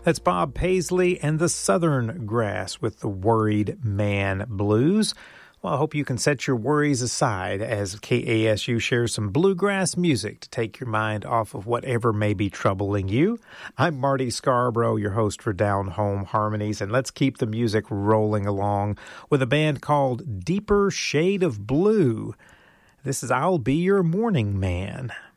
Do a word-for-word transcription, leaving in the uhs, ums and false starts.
That's Bob Paisley and the Southern Grass with the Worried Man Blues. Well, I hope you can set your worries aside as K A S U shares some bluegrass music to take your mind off of whatever may be troubling you. I'm Marty Scarborough, your host for Down Home Harmonies, and let's keep the music rolling along with a band called Deeper Shade of Blue. This is I'll Be Your Morning Man.